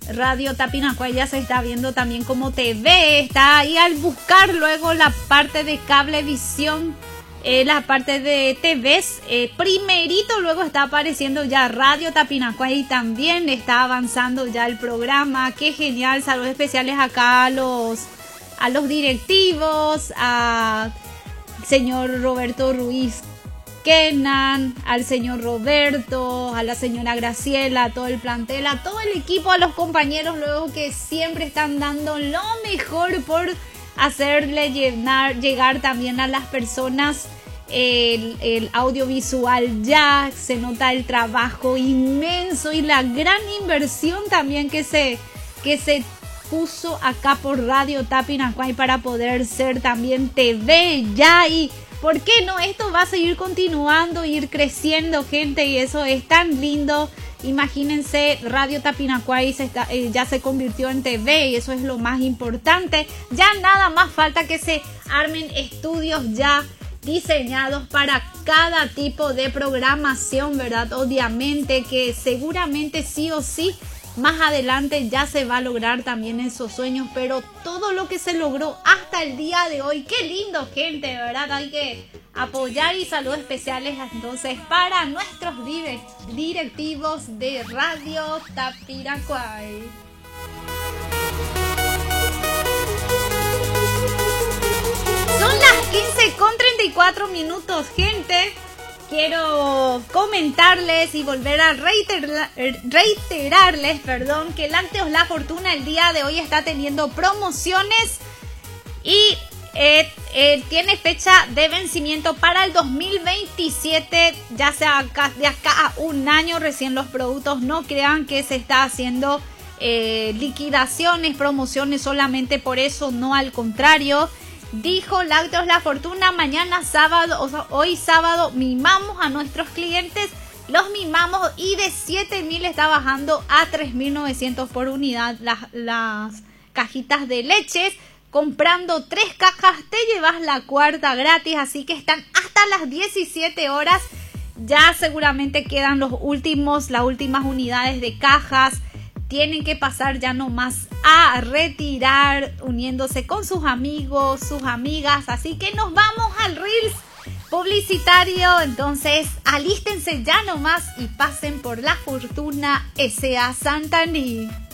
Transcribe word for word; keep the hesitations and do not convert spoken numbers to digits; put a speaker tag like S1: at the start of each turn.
S1: Radio Tapinacuay ya se está viendo también como T V, está ahí al buscar luego la parte de Cablevisión, eh, la parte de T Vs, eh, primerito luego está apareciendo ya Radio Tapinacuay y también está avanzando ya el programa. Qué genial, saludos especiales acá a los, a los directivos, a señor Roberto Ruiz Kenan, al señor Roberto, a la señora Graciela, a todo el plantel, a todo el equipo, a los compañeros luego que siempre están dando lo mejor por hacerle llenar, llegar también a las personas el, el audiovisual. Ya se nota el trabajo inmenso y la gran inversión también que se, que se puso acá por Radio Tapinacuay para poder ser también T V ya. Y ¿por qué no? Esto va a seguir continuando, ir creciendo, gente, y eso es tan lindo. Imagínense, Radio Tapinacuay se está, eh, ya se convirtió en T V y eso es lo más importante. Ya nada más falta que se armen estudios ya diseñados para cada tipo de programación, ¿verdad? Obviamente que seguramente sí o sí más adelante ya se va a lograr también esos sueños, pero todo lo que se logró hasta el día de hoy, qué lindo, gente, ¿verdad? Hay que apoyar y saludos especiales entonces para nuestros directivos de Radio Tapinacuay. Son las quince con treinta y cuatro minutos, gente. Quiero comentarles y volver a reiterar, reiterarles perdón, que Lácteos La Fortuna el día de hoy está teniendo promociones y eh, eh, tiene fecha de vencimiento para el dos mil veintisiete, ya sea acá, de acá a un año recién los productos. No crean que se está haciendo eh, liquidaciones, promociones solamente por eso, no, al contrario. Dijo Lácteos La Fortuna, mañana sábado, o sea, hoy sábado mimamos a nuestros clientes, los mimamos y de siete mil está bajando a tres mil novecientos por unidad las, las cajitas de leches. Comprando tres cajas te llevas la cuarta gratis, así que están hasta las diecisiete horas. Ya seguramente quedan los últimos, las últimas unidades de cajas. Tienen que pasar ya nomás a retirar, uniéndose con sus amigos, sus amigas. Así que nos vamos al Reels publicitario. Entonces, alístense ya nomás y pasen por La Fortuna S A Santaní.